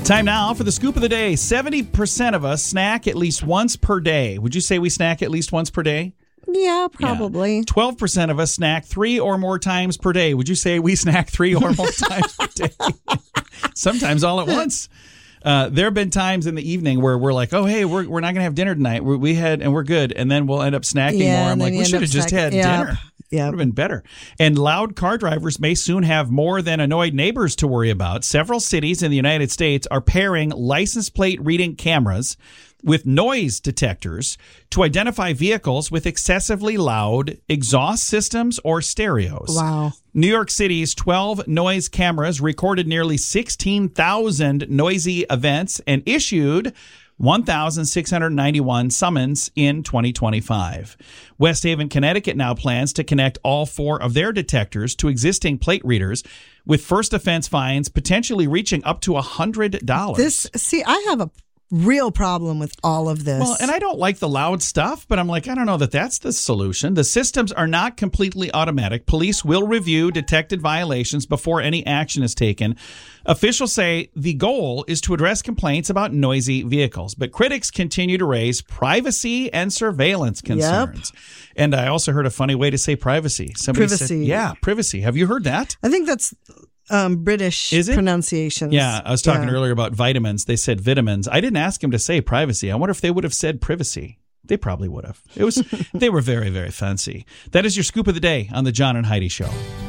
Time now for the scoop of the day. 70% of us snack at least once per day. Would you say we snack at least once per day? Yeah, probably. Yeah. 12% of us snack 3 or more times per day. Would you say we snack 3 or more times per day? Sometimes all at once. There have been times in the evening where we're like, oh, hey, we're not going to have dinner tonight. We're good. And then we'll end up snacking more. I'm like, we should have just had dinner. Yeah. Would have been better. And loud car drivers may soon have more than annoyed neighbors to worry about. Several cities in the United States are pairing license plate reading cameras with noise detectors to identify vehicles with excessively loud exhaust systems or stereos. Wow. New York City's 12 noise cameras recorded nearly 16,000 noisy events and issued 1,691 summons in 2025. West Haven, Connecticut now plans to connect all 4 of their detectors to existing plate readers, with first offense fines potentially reaching up to $100. I have a real problem with all of this. Well, and I don't like the loud stuff, but I'm like, I don't know that that's the solution. The systems are not completely automatic. Police will review detected violations before any action is taken. Officials say the goal is to address complaints about noisy vehicles, but critics continue to raise privacy and surveillance concerns. Yep. And I also heard a funny way to say privacy. Somebody privacy. Said, privacy. Have you heard that? I think that's British pronunciations. Yeah, I was talking earlier about vitamins. They said vitamins. I didn't ask him to say privacy. I wonder if they would have said privacy. They probably would have. They were very, very fancy. That is your scoop of the day on the John and Heidi Show.